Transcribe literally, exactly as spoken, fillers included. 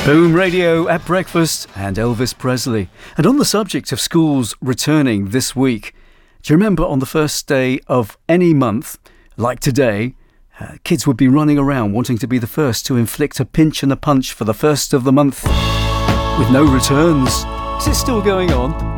Boom Radio at breakfast and Elvis Presley. And on the subject of schools returning this week, do you remember on the first day of any month, like today, uh, kids would be running around wanting to be the first to inflict a pinch and a punch for the first of the month with no returns? Is it still going on?